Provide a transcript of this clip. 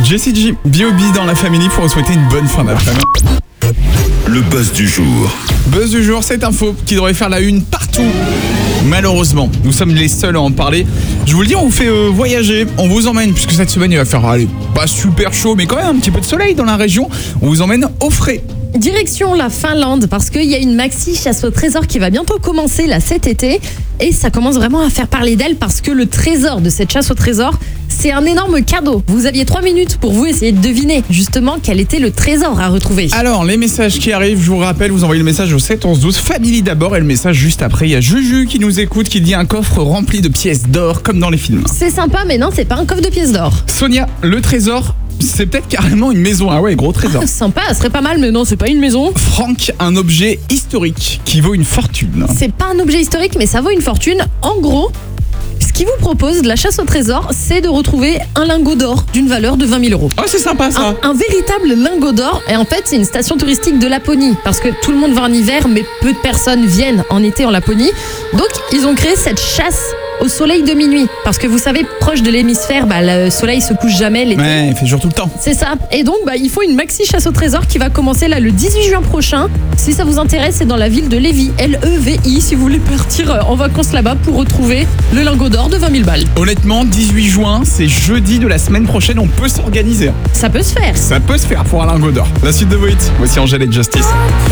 Jessie J, B.O.B dans la famille pour vous souhaiter une bonne fin d'après-midi. Le buzz du jour. Buzz du jour, cette info qui devrait faire la une partout. Malheureusement, nous sommes les seuls à en parler. Je vous le dis, on vous fait voyager, on vous emmène, puisque cette semaine il va faire, pas super chaud, mais quand même un petit peu de soleil dans la région. On vous emmène au frais. Direction la Finlande, parce qu'il y a une maxi chasse au trésor qui va bientôt commencer là cet été. Et ça commence vraiment à faire parler d'elle parce que le trésor de cette chasse au trésor, c'est un énorme cadeau. Vous aviez 3 minutes pour vous essayer de deviner justement quel était le trésor à retrouver. Alors, les messages qui arrivent, je vous rappelle, vous envoyez le message au 7 11 12, Family d'abord, et le message juste après. Il y a Juju qui nous écoute, qui dit un coffre rempli de pièces d'or, comme dans les films. C'est sympa, mais non, c'est pas un coffre de pièces d'or. Sonia, le trésor, c'est peut-être carrément une maison. Ah ouais, gros trésor. Sympa, ça serait pas mal, mais non, c'est pas une maison. Franck, un objet historique qui vaut une fortune. C'est pas un objet historique, mais ça vaut une fortune. En gros, ce qu'il vous propose de la chasse au trésor, c'est de retrouver un lingot d'or d'une valeur de 20 000 euros. Oh, c'est sympa ça. Un véritable lingot d'or. Et en fait, c'est une station touristique de Laponie. Parce que tout le monde va en hiver, mais peu de personnes viennent en été en Laponie. Donc, ils ont créé cette chasse au soleil de minuit. Parce que vous savez, proche de l'hémisphère, le soleil se couche jamais l'été. Ouais, il fait jour tout le temps. C'est ça. Et donc, ils font une maxi chasse au trésor qui va commencer là le 18 juin prochain. Si ça vous intéresse, c'est dans la ville de Lévis, L-E-V-I, si vous voulez partir en vacances là-bas pour retrouver le lingot d'or de 20 000 balles. Honnêtement, 18 juin, c'est jeudi de la semaine prochaine, on peut s'organiser. Ça peut se faire. Ça peut se faire pour un lingot d'or. La suite de Voit, voici Angèle et Justice.